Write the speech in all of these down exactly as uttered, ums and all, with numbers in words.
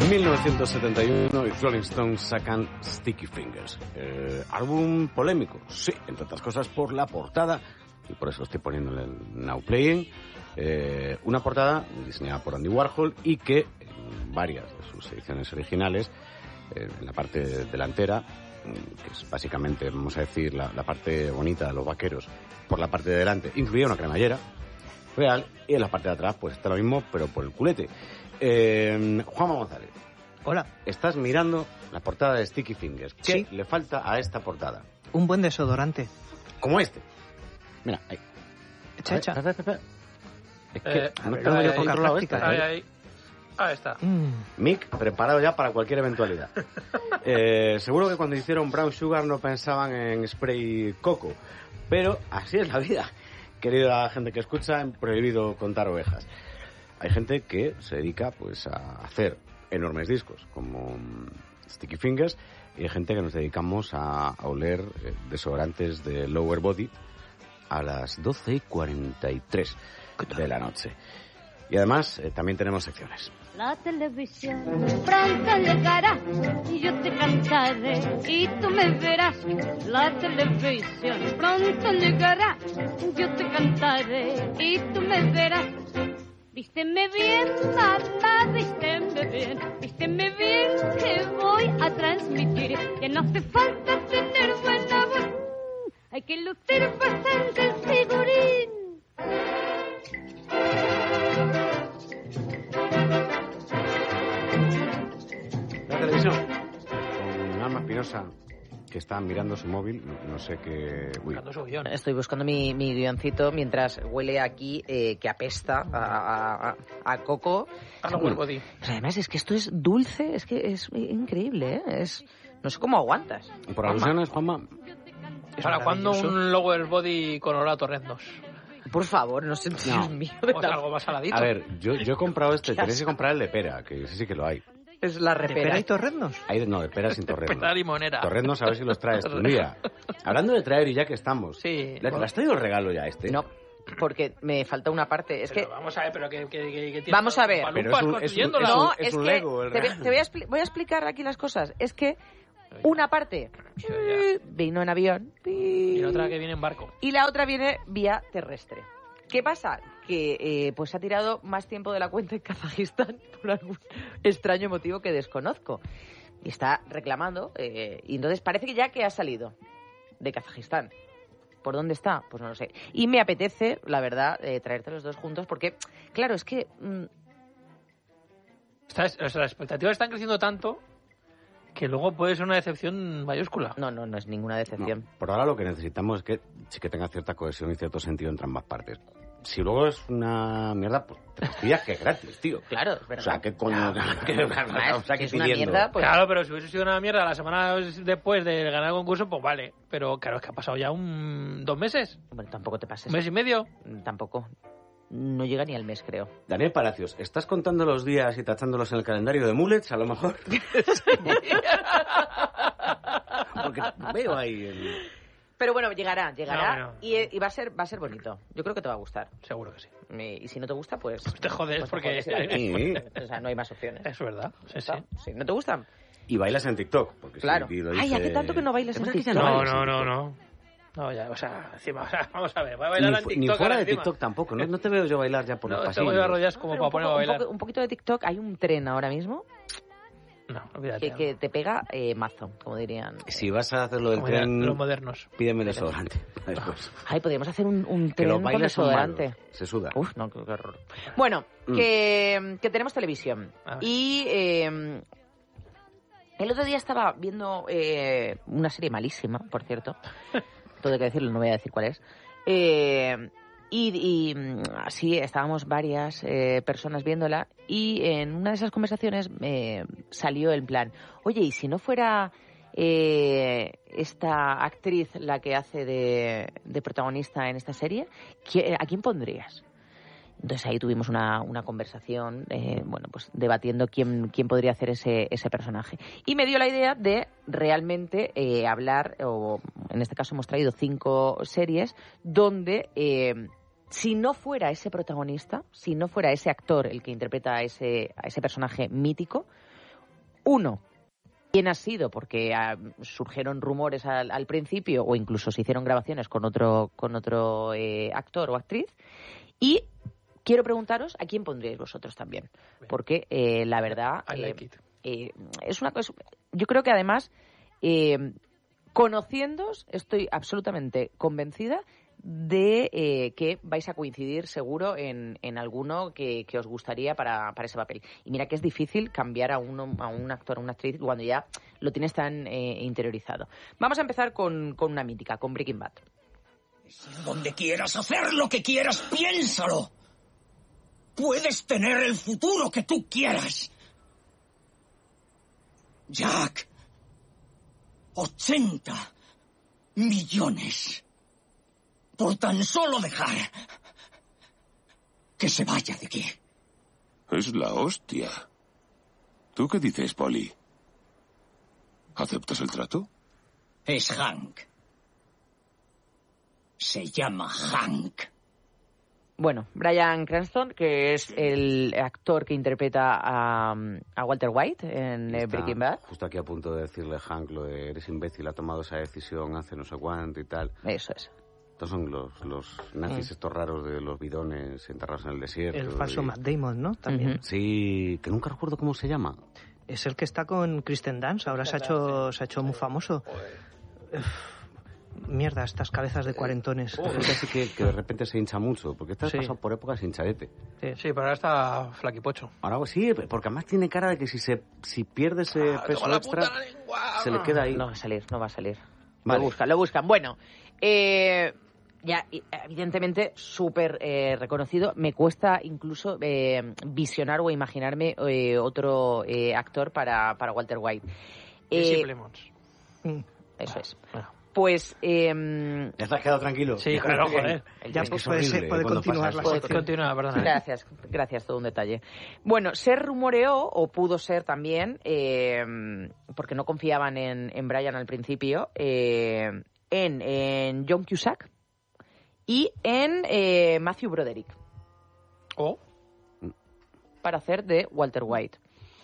mil novecientos setenta y uno y Rolling Stones sacan Sticky Fingers. Eh, álbum polémico, sí, entre otras cosas por la portada, y por eso lo estoy poniéndole el Now Playing. Eh, una portada diseñada por Andy Warhol y que en varias de sus ediciones originales, eh, en la parte delantera, que es básicamente, vamos a decir, la, la parte bonita de los vaqueros, por la parte de delante incluía una cremallera real, y en la parte de atrás pues está lo mismo, pero por el culete. Eh, Juanma González. Hola. Estás mirando la portada de Sticky Fingers. ¿Qué sí. le falta a esta portada? Un buen desodorante. Como este. Mira, ahí. Echa, echa. Espera, espera, espera. Es que eh, no tengo yo controlado esto. Ahí, ahí. Ahí está. Mm. Mick, preparado ya para cualquier eventualidad. eh, seguro que cuando hicieron Brown Sugar no pensaban en spray coco. Pero así es la vida. Querida gente que escucha, en Prohibido Contar Ovejas. Hay gente que se dedica pues a hacer enormes discos como Sticky Fingers, y hay gente que nos dedicamos a, a oler eh, desodorantes de Lower Body a las doce y cuarenta y tres de la noche. Y además eh, también tenemos secciones. La televisión pronto llegará y yo te cantaré y tú me verás. La televisión pronto llegará, yo te cantaré y tú me verás. Vísteme bien, mamá, vísteme bien, vísteme bien, que voy a transmitir que no hace falta tener buena voz, hay que lucir bastante el figurín. La televisión, con Alma Espinosa, que está mirando su móvil, no sé qué... Uy. Buscando su guión. Estoy buscando mi, mi guioncito mientras huele aquí eh, que apesta a, a, a coco. A lo huevo, tío. Además es que esto es dulce, es que es increíble, ¿eh? Es, no sé cómo aguantas. Por alusiones, Juanma. ¿Para cuándo un lower body con olor a torrendos? Por favor, no sé, No. Dios mío. de O tal- algo más saladito. A ver, yo, yo he comprado este, Qué tenéis que asco. comprar el de pera, que ese sí que lo hay. Es la ¿De pera repera. y torrendos? Hay de- no, de pera sin torreznos. Pera limonera. Torreznos, a ver si los traes tú un día. Hablando de traer, y ya que estamos. Sí. ¿Le, ¿le has traído el regalo ya este? No, porque me falta una parte. Es Pero que... vamos a ver, pero que... que, que, que tiene Vamos a ver. Pero palumpas es un- es un- construyéndola. es un- No, es es un que Lego, el te, voy- regalo. te voy, a expli- voy a explicar aquí las cosas. Es que una parte Ya. vino en avión Y la otra que viene en barco. y la otra viene vía terrestre. ¿Qué pasa? Que eh, pues ha tirado más tiempo de la cuenta en Kazajistán por algún extraño motivo que desconozco. Y está reclamando, eh, y entonces parece que ya que ha salido de Kazajistán. ¿Por dónde está? Pues no lo sé. Y me apetece, la verdad, eh, traerte los dos juntos porque, claro, es que... mm, Está- o sea, las expectativas están creciendo tanto que luego puede ser una decepción mayúscula. no, no, no es ninguna No, decepción. por ahora lo que necesitamos es que sí que tenga cierta cohesión y cierto sentido entre ambas partes. Si luego es una mierda, pues te fastidias que es gratis, tío. Claro, es O verdad. sea, ¿qué coño? ¿Qué Además, o sea, si que es una pidiendo? mierda, pues... Claro, pero si hubiese sido una mierda la semana después de ganar el concurso, pues vale. Pero claro, es que ha pasado ya un dos meses, Bueno, tampoco te pases. un mes y medio. Tampoco. No llega ni al mes, creo. Daniel Palacios, ¿estás contando los días y tachándolos en el calendario de Mullets, a lo mejor? Porque veo ahí el... Pero bueno, llegará, llegará No, no. y, y va a ser va a ser bonito. Yo creo que te va a gustar. Seguro que sí. Y, y si no te gusta, pues... Te jodes pues te porque... jodes y vale. Sí. O sea, no hay más opciones. Es verdad. Sí, sí. Sí, ¿no te gustan? Y bailas en TikTok. Porque Claro. si lo Ay, dice- hace tanto que no bailes en ¿Verdad que ya TikTok? No, bailas en no, no, TikTok? no. No, ya, o sea, encima, o sea, vamos a ver, voy a bailar Ni, en fu- TikTok. ni fuera ahora de encima. TikTok tampoco. No, no te veo yo bailar ya por No, los tengo pasillos. que arrodillas como Pero para un, ponerme poco, a un, bailar. poco- un poquito de TikTok. Hay un tren ahora mismo No, olvídate. que, que te pega eh, mazo, como dirían. Si vas a hacer lo del Como eran tren, los modernos. pídeme desodorante. Después. Ay, podríamos hacer un, un Que tren los con bailes son desodorante. malos. Se suda. Uf, no, qué, qué horror. Bueno, Mm. que, que tenemos televisión. A ver. Y eh, el otro día estaba viendo eh, una serie malísima, por cierto. Todo hay que decirlo, no voy a decir cuál es. Eh, y, y mm, así estábamos varias eh, personas viéndola y en una de esas conversaciones eh, salió el plan, oye, ¿y si no fuera eh, esta actriz la que hace de, de protagonista en esta serie, ¿qui- ¿a quién pondrías? Entonces ahí tuvimos una, una conversación, eh, bueno, pues debatiendo quién, quién podría hacer ese, ese personaje. Y me dio la idea de realmente eh, hablar, o en este caso hemos traído cinco series, donde eh, si no fuera ese protagonista, si no fuera ese actor el que interpreta a ese, a ese personaje mítico, Uno, ¿quién ha sido? Porque uh, surgieron rumores al, al principio o incluso se hicieron grabaciones con otro, con otro eh, actor o actriz. Y quiero preguntaros a quién pondríais vosotros también. Porque eh, la verdad I like eh, it. eh, es una cosa... Yo creo que además, eh, conociéndoos, estoy absolutamente convencida de eh, que vais a coincidir seguro en, en alguno que, que os gustaría para, para ese papel. Y mira que es difícil cambiar a, uno, a un actor o una actriz cuando ya lo tienes tan eh, interiorizado. Vamos a empezar con, con una mítica, con Breaking Bad. Donde quieras hacer lo que quieras, piénsalo. Puedes tener el futuro que tú quieras. Jack, ochenta millones. Por tan solo dejar que se vaya de aquí. Es la hostia. ¿Tú qué dices, Polly? ¿Aceptas el trato? Es Hank. Se llama Hank. Bueno, Bryan Cranston, que es el actor que interpreta a, a Walter White en eh, Breaking Bad. Justo aquí a punto de decirle, Hank, lo de eres imbécil, ha tomado esa decisión hace no sé cuánto y tal. Eso es. Estos son los, los nazis Mm. estos raros de los bidones enterrados en el desierto. El falso y- Matt Damon, ¿no? También. Ujú. Sí, que nunca recuerdo cómo se llama. Es el que está con Kristen Dunst, ahora se ha hecho, se ha hecho muy famoso. Uf, mierda, estas cabezas de cuarentones. Es así que, que de repente se hincha mucho, porque estás Sí. pasado por épocas hinchadete. Sí. Sí, pero ahora está flaquipocho. Ahora sí, porque además tiene cara de que si se si pierde ese Ah, peso toma la extra, puta lengua. se le queda ahí. No va a salir, no va a salir. Vale. Lo buscan, lo buscan. Bueno, eh, ya y, evidentemente súper eh, reconocido. Me cuesta incluso eh, visionar o imaginarme eh, otro eh, actor para, para Walter White. Jesse Eh, Plemons. Mm. eso es. Bueno. Pues eh, ¿Ya te has quedado tranquilo? Sí, claro, joder. el Ya James- pues es puede, horrible, ser- puede cuando continuar pasa la eso. Puede sección. Continúa, perdona. Gracias, gracias, todo un detalle. Bueno, se rumoreó, o pudo ser también, eh, porque no confiaban en, en Bryan al principio, eh, en, en John Cusack y en eh, Matthew Broderick Oh, para hacer de Walter White.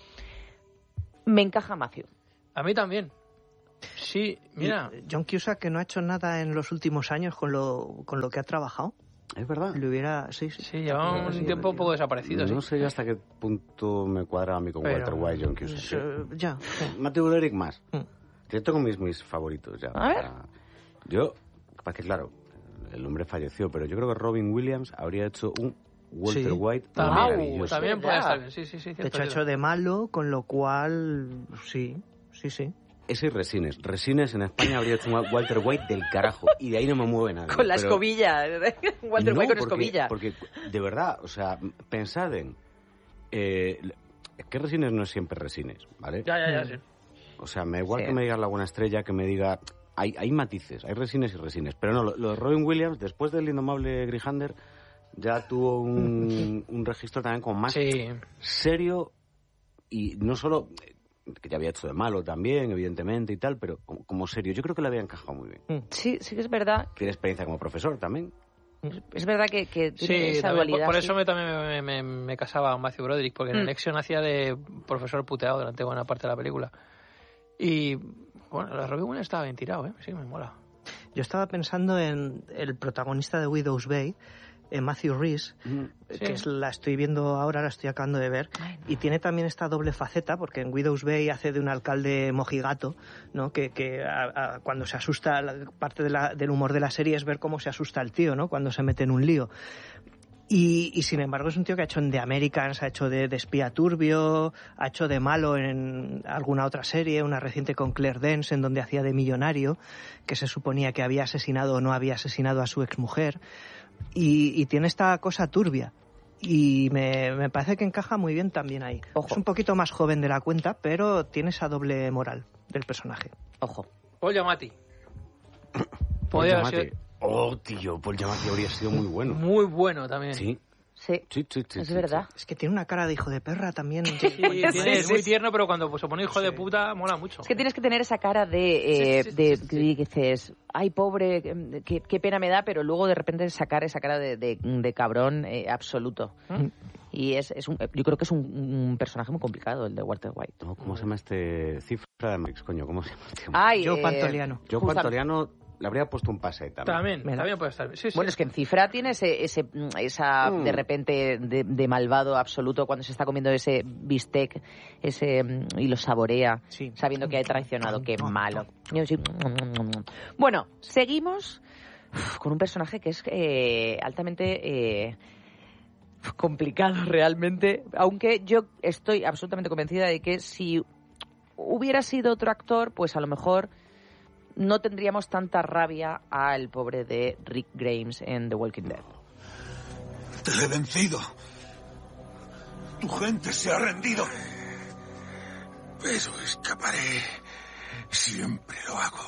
Me encaja Matthew. a mí también. Sí, mira. Y John Cusack, que no ha hecho nada en los últimos años con lo, con lo que ha trabajado. Es verdad. Le hubiera... Sí, sí. Sí, lleva un Sí, tiempo un sí. poco desaparecido, sí. No sé yo hasta qué punto me cuadra a mí con Pero- Walter White, John Pues, Cusack. eh, ya. sí. Matthew Broderick más. Mm. Yo tengo mis, mis favoritos ya. A ver. O sea, yo, para que claro, el hombre falleció, pero yo creo que Robin Williams habría hecho un Walter Sí. White También, maravilloso. también puede ¿Verdad? estar bien, sí, sí, sí. De cierto, hecho, ha hecho cierto. de malo, con lo cual... Sí, sí, sí. Ese y Resines. Resines en España habría hecho un Walter White del carajo. Y de ahí no me mueve nadie. Con la pero- escobilla, Walter No, White con porque- escobilla. Porque, de verdad, o sea, pensad en... Eh, es que Resines no es siempre Resines, ¿vale? Ya, ya, ya, sí. O sea, me da igual Sí. que me digas La Buena Estrella, que me diga... Hay, hay matices, hay resines y resines. Pero no, lo, lo de Robin Williams, después del indomable Grijander, ya tuvo un, un registro también como más Sí. serio y no solo... que ya había hecho de malo también, evidentemente, y tal, pero como, como serio. Yo creo que le había encajado muy bien. Sí, sí que es verdad. Tiene experiencia como profesor también. Es verdad que, que tiene Sí, esa también, por, dualidad. por sí. eso me, también me, me, me casaba con Matthew Broderick, porque en Mm. el Nexion hacía de profesor puteado durante buena parte de la película. Y, bueno, la Robin Williams estaba bien tirado, ¿eh? Sí, me mola. Yo estaba pensando en el protagonista de Widow's Bay, en Matthew Rhys, Sí. que es, la estoy viendo ahora, la estoy acabando de ver, Ay, no. y tiene también esta doble faceta, porque en Widow's Bay hace de un alcalde mojigato, ¿no? Que, que a- a- cuando se asusta, la parte de la- del humor de la serie es ver cómo se asusta el tío, ¿no? Cuando se mete en un lío. Y, y sin embargo es un tío que ha hecho en The Americans, ha hecho de, de espía turbio, ha hecho de malo en alguna otra serie, una reciente con Claire Danes, en donde hacía de millonario, que se suponía que había asesinado o no había asesinado a su exmujer. Y, y tiene esta cosa turbia. Y me, me parece que encaja muy bien también ahí. Ojo. Es un poquito más joven de la cuenta, pero tiene esa doble moral del personaje. Ojo. Paul Giamatti. Paul Podría haber Giamatti. sido Oh, tío, Paul Giamatti habría sido muy bueno. muy bueno también. Sí, Sí, sí, sí. sí es sí, verdad. Es que tiene una cara de hijo de perra también. Sí, tiene- Sí, es sí, muy sí. tierno, pero cuando se pone hijo de puta, mola mucho. Es que tienes que tener esa cara de, eh, Sí, sí, sí, de sí, sí. que dices, ay, pobre, qué, qué pena me da, pero luego de repente sacar esa cara de, de, de cabrón eh, absoluto. Y es, es un, yo creo que es un, un personaje muy complicado, el de Walter White. No, ¿cómo se llama este cifra de Max, coño? ¿Cómo se llama este hombre? Ay, Joe eh, Pantoliano. Joe Pantoliano le habría puesto un pase también. También, Mira. también puede estar. Sí, sí. Bueno, es que en Cifra tiene ese, ese esa Mm. de repente de, de malvado absoluto cuando se está comiendo ese bistec ese y lo saborea, Sí. sabiendo que ha traicionado. Qué malo. Yo sí. Bueno, seguimos uf, con un personaje que es eh, altamente eh, complicado realmente, aunque yo estoy absolutamente convencida de que si hubiera sido otro actor, pues a lo mejor no tendríamos tanta rabia al pobre de Rick Grimes en The Walking Dead. Te he vencido. Tu gente se ha rendido. Pero escaparé. Siempre lo hago.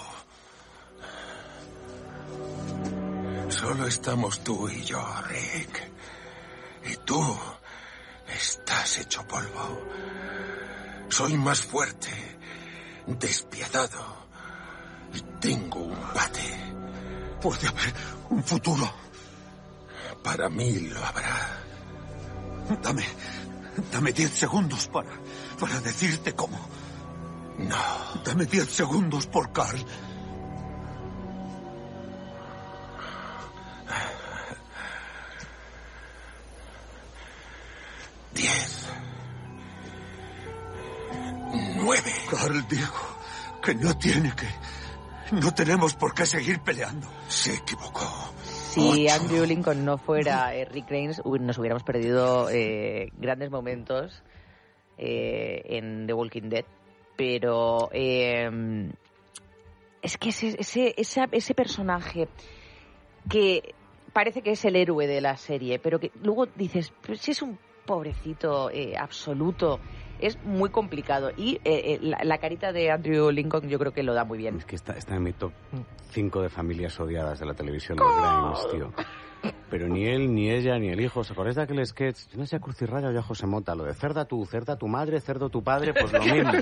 Solo estamos tú y yo, Rick. Y tú estás hecho polvo. Soy más fuerte, despiadado. Y tengo un bate. Puede haber un futuro. Para mí lo habrá. Dame, dame diez segundos para, para decirte cómo. No. Dame diez segundos por Carl. Diez. Nueve. Carl dijo que no tiene que... No tenemos por qué seguir peleando. Se equivocó. Si Ocho. Andrew Lincoln no fuera eh, Rick Grimes, hu- nos hubiéramos perdido eh, grandes momentos eh, en The Walking Dead. Pero eh, es que ese, ese, esa- ese personaje que parece que es el héroe de la serie, pero que luego dices, pues si es un pobrecito eh, absoluto, es muy complicado. Y eh, eh, la, la carita de Andrew Lincoln yo creo que lo da muy bien. Es que está, está en mi top cinco de familias odiadas de la televisión, los Grimes, tío. Pero ni él, ni ella, ni el hijo. ¿Os acordáis de aquel sketch? Yo no sé a Crucirraya o a José Mota, lo de cerda tú, cerda tu madre, cerdo tu padre, pues lo mismo.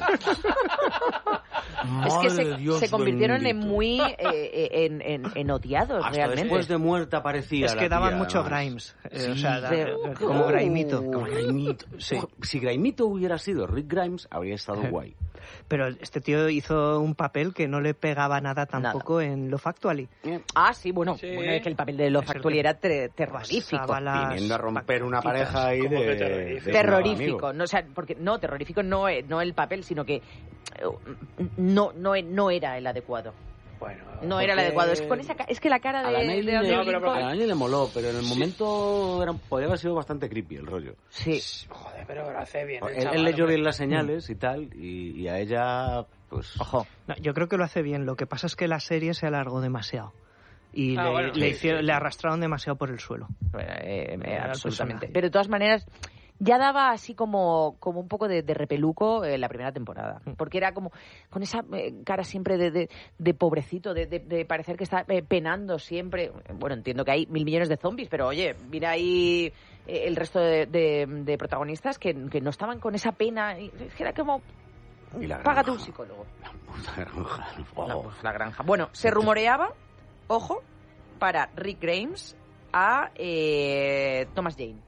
Es que Madre se, de Dios se convirtieron en bendito. muy eh, eh, en, en, en odiados Hasta realmente. después de muerta parecía Es que la daban tía, mucho además. Grimes. eh, Sí, o sea, da- de- de- como Grimito. Como Grimito. Sí. Si Grimito hubiera sido Rick Grimes, habría estado guay. Pero este tío hizo un papel que no le pegaba nada tampoco en Love Actually. Ah, sí, bueno, Sí. bueno, es que el papel de Love Es el Actually que era ter- terrorífico. pasaba las Viniendo a romper una patitas. pareja ahí ¿Cómo de... que terrorífico? de Terrorífico, amigo. no, o sea, porque no, terrorífico no, eh, no el papel, sino que eh, no, no, no era el adecuado. Bueno, No era el Porque adecuado. Es, que con esa, ca- es que la cara A la de, Nelly de le, Andrew No, pero Lincoln- a la Nelly le moló, pero en el momento era, podría haber sido bastante creepy el rollo. Sí. joder, pero lo hace bien. el Él, chaval, él leyó hombre. bien las señales y tal, y, y a ella, pues... Ojo. No, yo creo que lo hace bien. Lo que pasa es que la serie se alargó demasiado. Y Ah, le, bueno, le sí, hicieron, sí. le arrastraron demasiado por el suelo. Bueno, eh, eh, Era el absolutamente. personaje. Pero de todas maneras, ya daba así como, como un poco de, de repeluco eh, la primera temporada. Porque era como con esa eh, cara siempre de, de, de pobrecito, de, de, de parecer que está eh, penando siempre. Bueno, entiendo que hay mil millones de zombies, pero oye, mira ahí eh, el resto de, de- de protagonistas que, que no estaban con esa pena. Y era como, Y la págate granja. un psicólogo. La puta granja. La, Oh. pues, la granja. Bueno, se rumoreaba, ojo, para Rick Grimes a eh, Thomas Jane.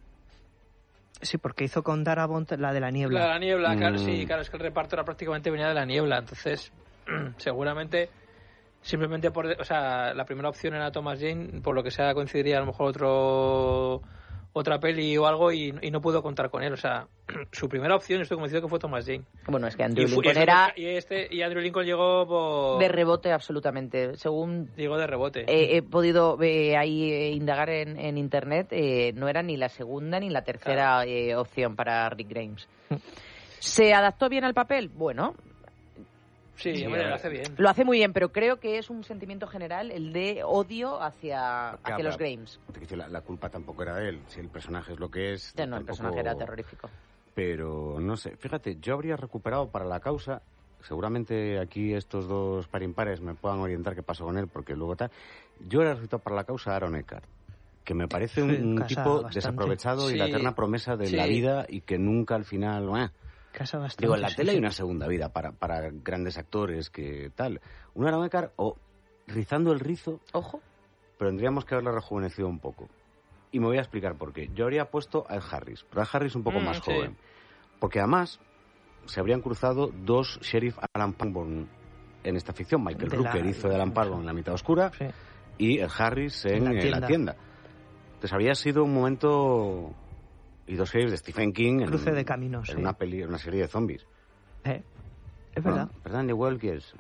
Sí, porque hizo con Darabont la de la niebla. La, la niebla, claro, Mm. sí, claro, es que el reparto era prácticamente venía de la niebla, entonces seguramente simplemente por, o sea, la primera opción era Thomas Jane, por lo que sea coincidiría a lo mejor otro otra peli o algo y, y no pudo contar con él, o sea, su primera opción estoy convencido que fue Thomas Jane. Bueno, es que Andrew Y, fu- y Lincoln este- era y este y Andrew Lincoln llegó por de rebote absolutamente. Según llegó de rebote. eh, he podido eh, ahí eh, indagar en, en internet, eh, no era ni la segunda ni la tercera eh, opción para Rick Grimes. ¿Se adaptó bien al papel? Bueno, sí, sí, hombre, eh, lo hace bien. lo hace muy bien, pero creo que es un sentimiento general el de odio hacia, Claro, hacia los pero- Grimes. Te quiero decir, La, la culpa tampoco era de él. Si el personaje es lo que es... Ya no, el tampoco- personaje era terrorífico. Pero no sé, fíjate, yo habría recuperado para la causa, seguramente aquí estos dos parimpares me puedan orientar qué pasó con él, porque luego tal. Yo habría resucitado para la causa a Aaron Eckhart, que me parece un, Sí, un casa tipo bastante. desaprovechado y Sí, la eterna promesa de sí. la vida y que nunca al final... ¡buah! Casa bastante, Digo, en la sí, tele sí. hay una segunda vida para, para grandes actores que tal. Un Aaron Eckhart o rizando el rizo, Ojo. pero tendríamos que haberle rejuvenecido un poco. y me voy a explicar por qué. Yo habría puesto a Ed Harris, pero Ed Harris un poco Mm, más sí. joven. Porque además se habrían cruzado dos sheriff Alan Parborn en esta ficción. Michael De Rooker la- hizo de Alan Parborn en La mitad oscura Sí. y Ed Harris en, En la eh, tienda. La tienda. Entonces habría sido un momento... Y dos series de Stephen King en, Cruce de caminos, en sí. una, peli, una serie de zombies. Eh, es verdad. Ah, ¿Verdad? Andy Welkers.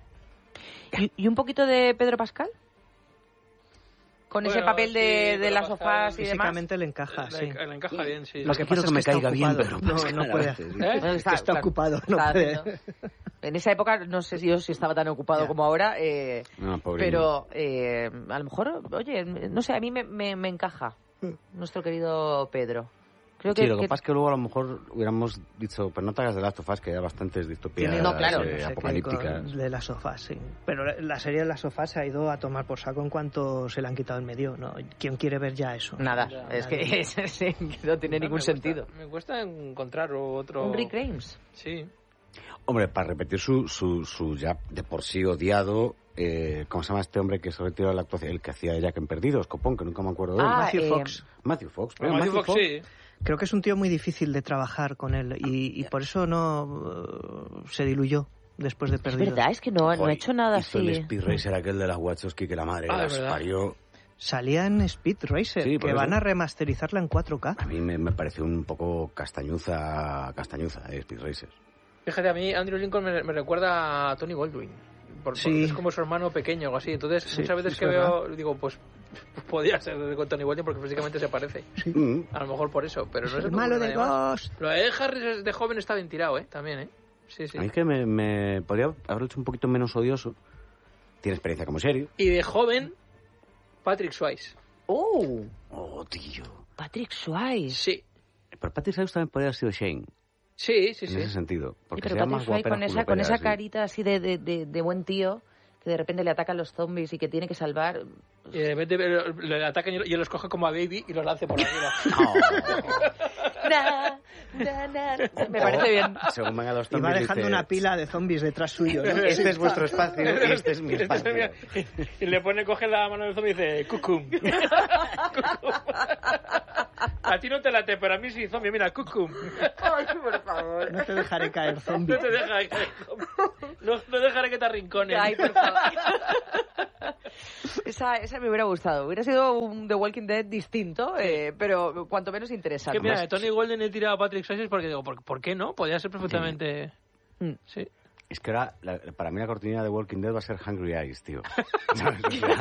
¿Y, y un poquito de Pedro Pascal? Con ese Bueno, papel de, sí, de Pedro las Pascal sofás y demás. Físicamente le encaja, Le, sí. le encaja bien, sí. Lo que quiero pasa que me es que está caiga bien, ocupado. pero No, Pascal no a puede. veces, ¿sí? ¿Eh? Bueno, Que está claro, ocupado, no está puede. haciendo- En esa época no sé si yo si estaba tan ocupado Ya. como ahora, eh, No, pobre pero eh, a lo mejor, oye, no sé, a mí me, me, me encaja nuestro querido Pedro. Creo que, Sí, lo que que- pasa es que luego a lo mejor hubiéramos dicho, pero no te hagas de Last of Us, que hay bastantes distopías Tiene- No, claro. eh, no sé qué apocalípticas. con- de las sofás, sí. Pero la- la serie de las sofás se ha ido a tomar por saco en cuanto se le han quitado en medio. ¿No? ¿Quién quiere ver ya eso? nada, Ya, es que, nadie. es- sí, que no tiene No, ningún me cuesta- sentido. Me cuesta encontrar otro... Un Rick Grimes. Sí. Hombre, para repetir su, su, su ya de por sí odiado, eh, ¿cómo se llama este hombre que se retiró de la actuación? El que hacía Jack en Perdidos, Copón, que nunca me acuerdo de él. Ah, Matthew eh, Fox. Matthew Fox. Pero Pero Matthew Fox, sí. Creo que es un tío muy difícil de trabajar con él y, y por eso no eh, se diluyó después de Es Perdidos. verdad, es que no, no Joder, ha hecho nada hizo así. el Speed Racer aquel de las Wachowski que la madre Ah, que ¿es las verdad? parió. Salía en Speed Racer, Sí, por que eso. van a remasterizarla en cuatro K. A mí me, me pareció un poco castañuza, castañuza, eh, Speed Racer. Fíjate, a mí Andrew Lincoln me, me recuerda a Tony Goldwyn. Por, por- Sí. es como su hermano pequeño o algo así. Entonces, Sí, muchas veces es que verdad. veo, digo, pues podía ser de Tony Goldwyn porque físicamente se parece. Mm. A lo mejor por eso, pero no Es sé el por malo qué de nadie más. Ghost. Lo de Harris de joven está bien tirado, ¿eh? También, ¿eh? Sí, sí. A mí es que me, me podría haberlo hecho un poquito menos odioso. Tiene experiencia como serio. Y de joven, Patrick Swayze. ¡Oh! Oh, tío. Patrick Swayze. Sí. Pero Patrick Swayze también podría haber sido Shane, Sí, sí, en sí. ese sentido. Sí, Porque pero sería Patrick más Swayze guapera con esa, Julio con Pérez, esa sí. carita así de, de, de, de buen tío, que de repente le atacan los zombies y que tiene que salvar. Y de repente le, le atacan y los coge como a Baby y los lance por arriba. Na, na, na. Me parece bien. Según vengan los Y va zombies, dejando dice, una pila de zombies detrás suyo. ¿no? Este es vuestro espacio y este es mi espacio. Y le pone, coge la mano del zombie y dice, cucum. Cucum. A ti no te late, pero a mí sí, zombie, mira, cucum. Ay, por favor. No te dejaré caer, zombie. No te dejaré, no, no dejaré que te arrinconen. Ay, por favor. Esa, esa me hubiera gustado. Hubiera sido un The Walking Dead distinto, eh, pero cuanto menos interesante. Que mira, de Tony Golden he tirado a Patrick Swayze porque digo, ¿por, ¿por qué no? Podría ser perfectamente... Mm. Sí. Es que ahora, la- para mí la cortina de Walking Dead va a ser Hungry Eyes, tío. ¿Sabes? O sea,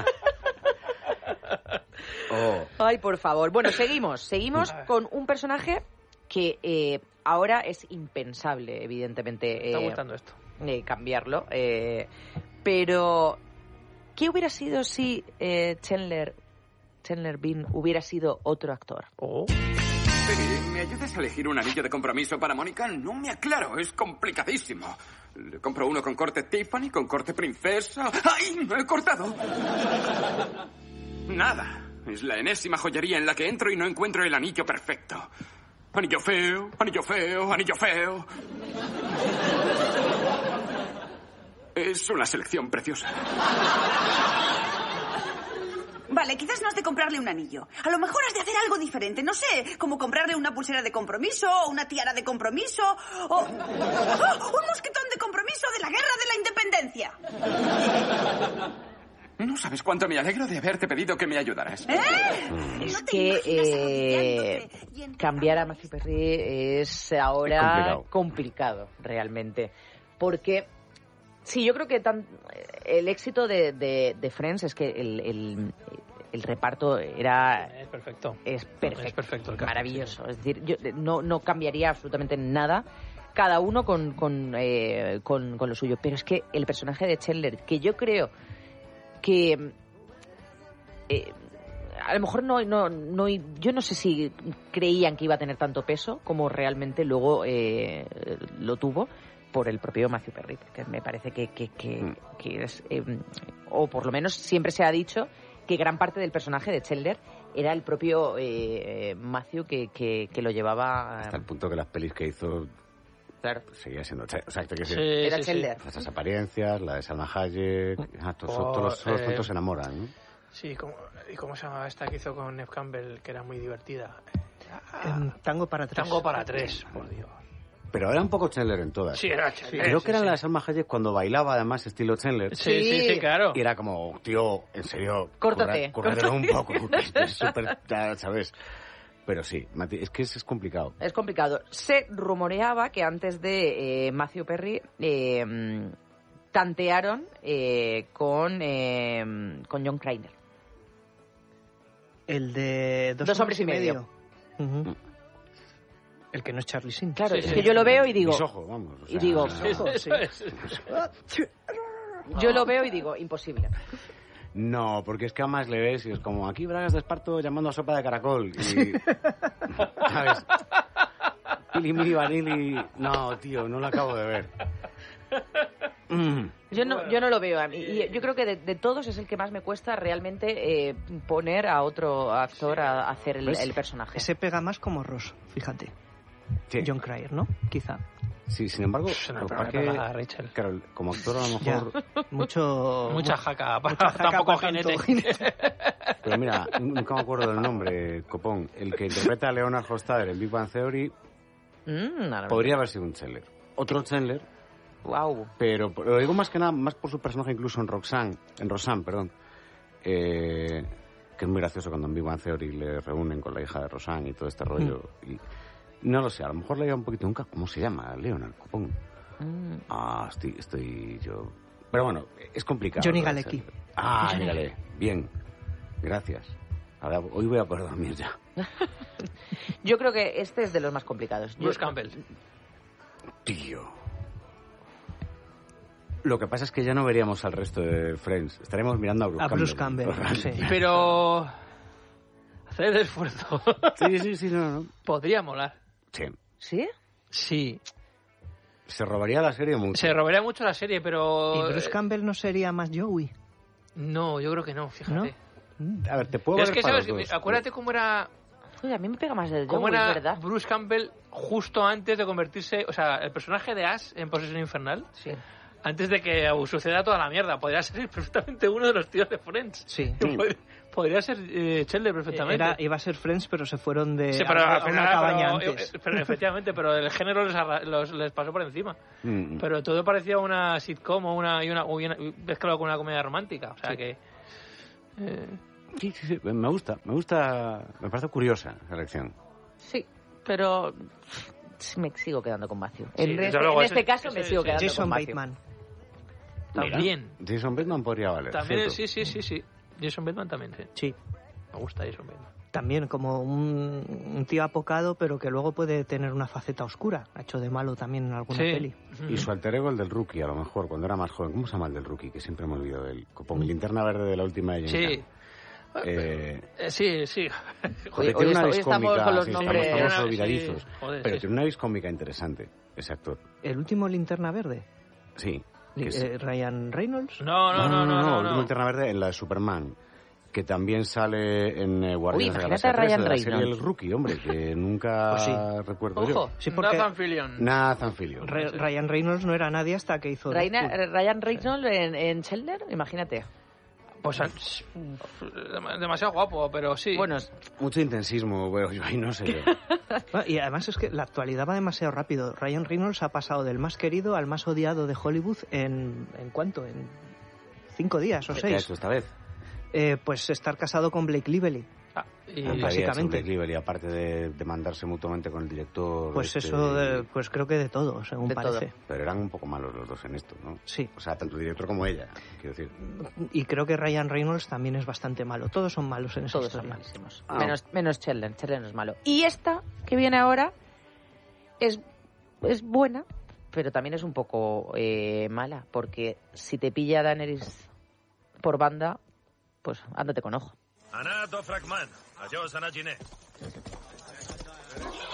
oh, Ay, por favor. Bueno, seguimos. Seguimos con un personaje que eh, ahora es impensable, evidentemente, Me está eh, gustando esto. eh, cambiarlo. eh, pero, ¿qué hubiera sido si eh, Chandler, Chandler Bing hubiera sido otro actor? Oh. Penny, ¿me ayudas a elegir un anillo de compromiso para Mónica? No me aclaro, es complicadísimo. Le compro uno con corte Tiffany, con corte princesa... ¡Ay, me he cortado! Nada. Es la enésima joyería en la que entro y no encuentro el anillo perfecto. Anillo feo, anillo feo, anillo feo. Es una selección preciosa. Vale, quizás no has de comprarle un anillo. A lo mejor has de hacer algo diferente. No sé, como comprarle una pulsera de compromiso, o una tiara de compromiso, o... ¡Oh! ¡Un mosquetón de compromiso de la guerra de la independencia! No sabes cuánto me alegro de haberte pedido que me ayudaras. ¿Eh? Es No te que imaginas eh, arrodillándote y en- cambiar a Matthew Perry es ahora Es complicado. complicado, realmente. Porque, sí, yo creo que tan, el éxito de, de, de Friends es que el, el, el reparto era... Es perfecto. Es perfecto, Es perfecto el cast, maravilloso. Es decir, yo no, no cambiaría absolutamente nada, cada uno con, con, eh, con, con lo suyo. Pero es que el personaje de Chandler, que yo creo que eh, a lo mejor no, no, no, yo no sé si creían que iba a tener tanto peso como realmente luego eh, lo tuvo por el propio Matthew Perry, porque me parece que, que, que, que es, eh, o por lo menos siempre se ha dicho que gran parte del personaje de Chandler era el propio eh, Matthew que, que, que lo llevaba. hasta el punto que las pelis que hizo Claro. seguía siendo... Ch- O sea, esto que Sí, Era sí, sí. Chandler. Esas apariencias, la de Salma Hayek... ah, todos, Oh, todos los, todos los eh, tontos se enamoran, ¿no? Sí, ¿cómo, ¿y cómo se llamaba esta que hizo con Neve Campbell, que era muy divertida? En Tango para tres. Tango para tres, por Dios. Pero era un poco Chandler en todas. Sí, era Chandler. Creo sí, que eran sí. las Salma Hayek cuando bailaba, además, estilo Chandler. Sí, sí, sí, claro. Y era como, tío, en serio, Córtate, currátelo un córtate. poco. Es súper, ya sabes. Pero sí, Mati, es que es, es complicado. Es complicado. Se rumoreaba que antes de eh, Matthew Perry eh, tantearon eh, con, eh, con John Krainer. El de Dos, Dos hombres y medio. Ujú. El que no es Charlie Sheen. Claro, Sí, es sí. que yo lo veo y digo... Mis ojos, vamos. o Y sea, digo, no, Eso, eso es. yo lo veo y digo, imposible. No, porque es que además le ves y es como, aquí Bragas de Esparto llamando a sopa de caracol. Y, ¿sabes? Pili Mili Vanilli. No, tío, no lo acabo de ver. Mm. Yo no, yo no lo veo a mí. Y yo creo que de, de todos es el que más me cuesta realmente eh, poner a otro actor a hacer el, ¿Ves? el personaje. Ese pega más como Ross, fíjate. Sí. John Cryer, ¿no? Quizá. Sí, sin embargo, Se me lo que pega pasa que, a Rachel. claro, como actor a lo Ya. mejor... Mucho... Mucha jaca, para mucha jaca tampoco para tanto jinete. Pero mira, nunca me acuerdo del nombre, Copón. El que interpreta a Leonard Hofstadter en Big Bang Theory Mm, no, no, podría haber sido un Chandler. Otro Chandler, Wow. pero lo digo más que nada, más por su personaje incluso en Roxanne, en Roseanne, perdón. Eh, que es muy gracioso cuando en Big Bang Theory le reúnen con la hija de Roseanne y todo este rollo. Y no lo sé, a lo mejor le iba un poquito nunca. ¿Cómo se llama? Leonard, Copón. Mm. Ah, estoy, estoy yo... Pero bueno, es complicado. Johnny lo de Galecki. Chandler. Ah, Johnny Galecki. Bien. Gracias. Ahora, hoy voy a poder dormir ya. Yo creo que este es de los más complicados. Yo- Bruce Campbell. Tío. Lo que pasa es que ya no veríamos al resto de Friends. Estaremos mirando a Bruce A Campbell. Bruce Campbell, todo el rato. sí. Pero... hacer el esfuerzo. Sí, sí, sí, no, no. Podría molar. Sí. ¿Sí? Sí. Se robaría la serie mucho. Se robaría mucho la serie, pero... ¿Y Bruce Campbell no sería más Joey? No, yo creo que no, fíjate. A ver, te puedo Es ver que, para ¿sabes? los dos. Acuérdate cómo era... Oye, a mí me pega más el ¿Cómo Joey, era ¿verdad? Bruce Campbell justo antes de convertirse... O sea, el personaje de Ash en Posesión Infernal, Sí. antes de que suceda toda la mierda, podría ser perfectamente uno de los tíos de Friends. Sí. Pod- Podría ser eh, Chandler perfectamente. Era, iba a ser Friends, pero se fueron de Sí, pero, a, a al final, una cabaña pero, antes. eh, pero efectivamente, pero el género les, arra- los- les pasó por encima. Mm. Pero todo parecía una sitcom o una, y una, o una mezclado con una comedia romántica. O sea que... eh, Sí, sí, sí, me gusta, me gusta, me parece curiosa la elección. Sí, pero me sigo quedando con Matthew. Sí, en desde este, luego, en ese- este caso ese- me sigo ese- quedando Jason con Matthew. Bateman. también. Mira, Jason Bateman podría valer. También, ¿cierto? sí, sí, sí, sí. Jason Bateman también, sí. Sí. Me gusta Jason Bateman. También como un, un tío apocado, pero que luego puede tener una faceta oscura. Ha hecho de malo también en alguna Sí. peli. Y su alter ego, el del Rookie, a lo mejor, cuando era más joven. ¿Cómo se llama el del Rookie? Que siempre me olvido de él. Con mi linterna verde de la última de James Sí. Gunn. Eh, Eh, sí, sí. joder, Hoy- tiene hoy una está- vis hoy estamos cómica, con los sí, nombres- estamos, estamos Sí, olvidadizos. joder, pero sí. tiene una vis cómica interesante, ese actor. El último Linterna Verde, Sí. que Li- es- eh, Ryan Reynolds. No, no, no, no, no. el último no. linterna verde en la de Superman. Que también sale en eh, Guardianes de la imagínate Galaxia a tres, Ryan de la serie Reynolds. El Rookie, hombre, que nunca Pues sí. recuerdo Ojo, yo. Sí, porque- Nathan Fillion. Nathan Fillion. Re- Ryan Reynolds no era nadie hasta que hizo Ryan, Deadpool. Ryan Reynolds en, en Chandler, imagínate. Pues al- demasiado guapo, pero sí. Bueno, Mucho intensismo, veo yo ahí, no sé. Ah, Y además es que la actualidad va demasiado rápido. Ryan Reynolds ha pasado del más querido al más odiado de Hollywood en... ¿En cuánto? En cinco días o ¿Qué ha seis. hecho esta vez? Eh, pues estar casado con Blake Lively. Ah, y- Nunca había básicamente. hecho Blake Lively, aparte de, de mandarse mutuamente con el director. Pues este, eso, de- pues creo que de todo, según De parece. todo. Pero eran un poco malos los dos en esto, ¿no? Sí. O sea, tanto el director como ella, quiero decir. Y creo que Ryan Reynolds también es bastante malo. Todos son malos en esa todos son historia. malísimos. Ah. Menos, menos Chandler, Chandler no es malo. Y esta, que viene ahora, es, es buena, pero también es un poco eh, mala, porque si te pilla Daenerys por banda, pues ándate con ojo. Anat o Fragman, allò s'ha anat Giné.